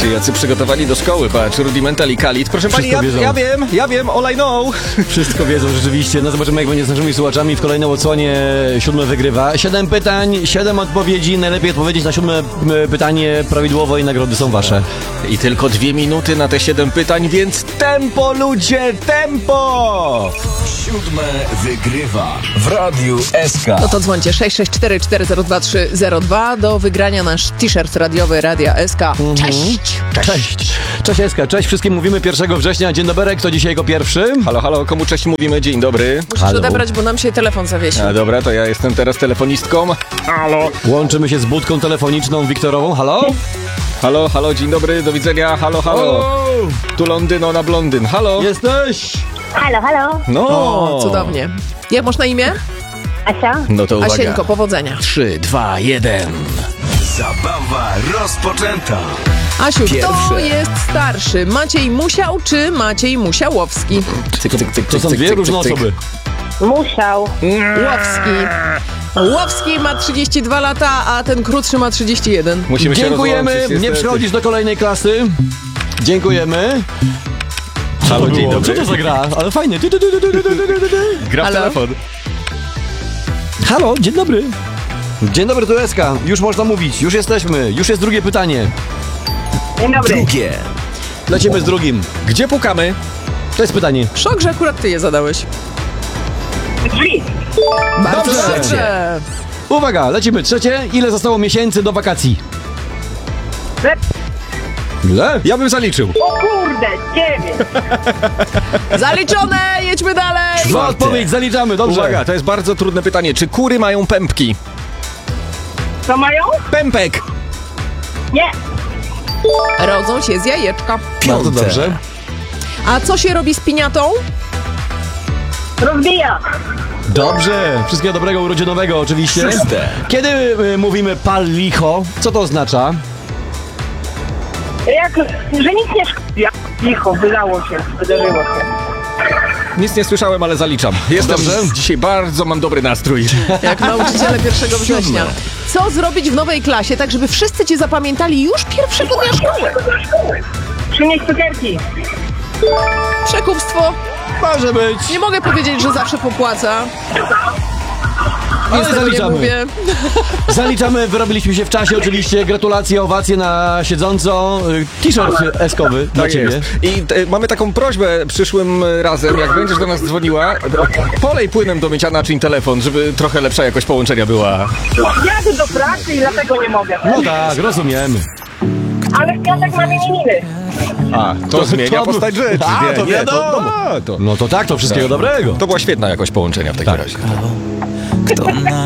Się jacy przygotowali do szkoły, patrz, Rudimental i Khalid. Proszę pani, ja wiem, all I know. Wszystko wiedzą rzeczywiście. No zobaczymy, jak będzie z naszymi słuchaczami w kolejnej odsłonie. 7 wygrywa. 7 pytań, 7 odpowiedzi. Najlepiej odpowiedzieć na 7 pytanie prawidłowo i nagrody są wasze. I tylko 2 minuty na te 7 pytań, więc tempo, ludzie, tempo! 7 wygrywa w Radiu SK. No to dzwońcie 664402302 do wygrania nasz t-shirt radiowy Radia SK. Cześć! Cześć SK, cześć wszystkim mówimy 1 września. Dzień dobry, kto dzisiaj jako pierwszy? Halo, halo, komu cześć mówimy? Dzień dobry. Musisz odebrać, bo nam się telefon zawiesił. A dobra, to ja jestem teraz telefonistką. Halo. Łączymy się z budką telefoniczną Wiktorową. Halo? Halo, halo, dzień dobry, do widzenia, halo, halo. Tu Londyn, ona blondyn, halo. Jesteś? Halo, halo. No. O, cudownie. Jak masz na imię? Asia? No to uwaga. Asieńko, powodzenia. 3, 2, 1. Zabawa rozpoczęta. Asiu, kto Pierwsze. jest starszy? Maciej Musiał czy Maciej Musiałowski? Cyk, cyk, cyk, To są cyk, dwie cyk, różne cyk, cyk. osoby. Musiał. Łowski. Łowski ma 32 lata, a ten krótszy ma 31. Musimy się Dziękujemy, rozłączyć, nie niestety. przychodzisz do kolejnej klasy. Dziękujemy. Halo, dzień Co dobry. to za gra? Ale fajnie. Gra w Halo? telefon. Halo, dzień dobry. Dzień dobry, tu SK. Już można mówić, już jesteśmy. Już jest drugie pytanie. Dzień dobry. Drugie. Lecimy z drugim. Gdzie pukamy? To jest pytanie. Szok, że akurat ty je zadałeś. Drzwi. Bardzo Dobrze. dobrze. Uwaga, lecimy. Trzecie. Ile zostało miesięcy do wakacji? Ile? Ja bym zaliczył. O kurde, 9. Zaliczone, jedźmy dalej. Zła odpowiedź, zaliczamy, dobrze. Uwaga, to jest bardzo trudne pytanie. Czy kury mają pępki? Co mają? Pępek! Nie. Rodzą się z jajeczka. Bardzo dobrze. A co się robi z piniatą? Rozbija. Dobrze. Wszystkiego dobrego urodzinowego oczywiście. Szóste. Kiedy mówimy pal licho, co to oznacza? Jak, że nic nie szkodzi. Jak licho, wylało się, wydarzyło się. Nic nie słyszałem, ale zaliczam. Jestem Dobrze. dzisiaj bardzo mam dobry nastrój. Jak nauczyciele 1 września. Co zrobić w nowej klasie, tak żeby wszyscy cię zapamiętali już pierwszego dnia szkoły? Przynieść cukierki. Przekupstwo. Może być. Nie mogę powiedzieć, że zawsze popłaca. Ale Nic tego nie zaliczamy. mówię. Zaliczamy, wyrobiliśmy się w czasie oczywiście. Gratulacje, owacje na siedząco. T-shirt eskowy dla Tak ciebie. jest. I mamy taką prośbę przyszłym razem, jak będziesz do nas dzwoniła, polej płynem do mycia naczyń telefon, żeby trochę lepsza jakość połączenia była. Jadę do pracy i dlatego nie mogę. No tak, rozumiemy. Ale w piątek mam imieniny. A, to zmienia postać rzeczy. A, Nie, to nie, wiadomo. to No to tak, to wszystkiego dobrego. była świetna jakość połączenia w takim razie. Kto na